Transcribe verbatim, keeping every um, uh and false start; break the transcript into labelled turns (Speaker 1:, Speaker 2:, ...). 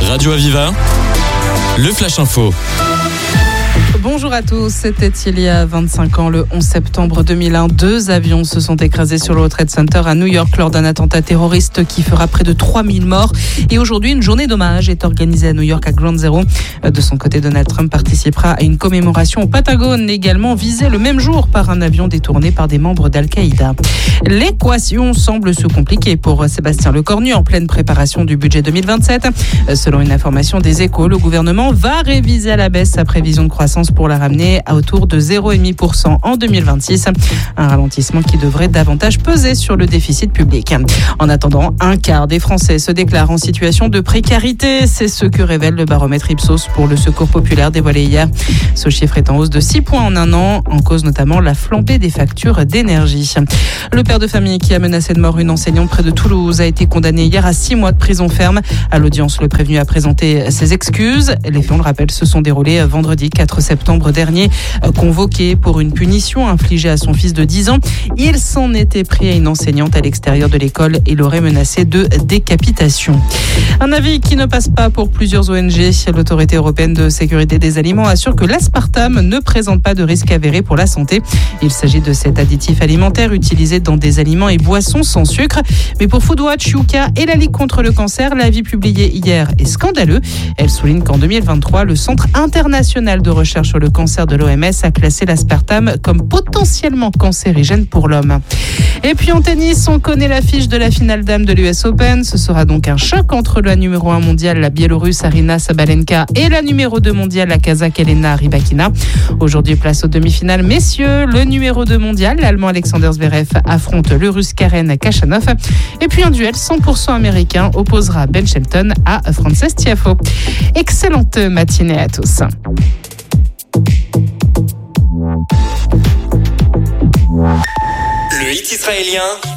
Speaker 1: Radio Aviva, le Flash Info.
Speaker 2: Bonjour à tous, c'était il y a vingt-cinq ans, le onze septembre deux mille un. Deux avions se sont écrasés sur le World Trade Center à New York lors d'un attentat terroriste qui fera près de trois mille morts. Et aujourd'hui, une journée d'hommage est organisée à New York à Ground Zero. De son côté, Donald Trump participera à une commémoration au Pentagone, également visée le même jour par un avion détourné par des membres d'Al-Qaïda. L'équation semble se compliquer pour Sébastien Lecornu en pleine préparation du budget deux mille vingt-sept. Selon une information des Échos, le gouvernement va réviser à la baisse sa prévision de croissance pour la ramener à autour de zéro virgule cinq pour cent en deux mille vingt-six. Un ralentissement qui devrait davantage peser sur le déficit public. En attendant, un quart des Français se déclarent en situation de précarité. C'est ce que révèle le baromètre Ipsos pour le Secours populaire dévoilé hier. Ce chiffre est en hausse de six points en un an, en cause notamment la flambée des factures d'énergie. Le père de famille qui a menacé de mort une enseignante près de Toulouse a été condamné hier à six mois de prison ferme. À l'audience, le prévenu a présenté ses excuses. Les faits, on le rappelle, se sont déroulés vendredi quatre septembre dernier. Convoqué pour une punition infligée à son fils de dix ans, il s'en était pris à une enseignante à l'extérieur de l'école et l'aurait menacé de décapitation. Un avis qui ne passe pas pour plusieurs O N G. L'Autorité européenne de sécurité des aliments assure que l'aspartame ne présente pas de risque avéré pour la santé. Il s'agit de cet additif alimentaire utilisé dans des aliments et boissons sans sucre. Mais pour Foodwatch, Yuka et la Ligue contre le cancer, l'avis publié hier est scandaleux. Elle souligne qu'en deux mille vingt-trois, le Centre international de recherche sur le cancer de l'O M S a classé l'aspartame comme potentiellement cancérigène pour l'homme. Et puis en tennis, on connaît l'affiche de la finale dame de l'U S Open. Ce sera donc un choc entre la numéro un mondiale, la Biélorusse Aryna Sabalenka, et la numéro deux mondiale, la Kazakh Elena Rybakina. Aujourd'hui, place aux demi-finales. Messieurs, le numéro deux mondial, l'Allemand Alexander Zverev, affronte le Russe Karen Khachanov. Et puis un duel cent pour cent américain opposera Ben Shelton à Frances Tiafoe. Excellente matinée à tous.
Speaker 1: Le hit israélien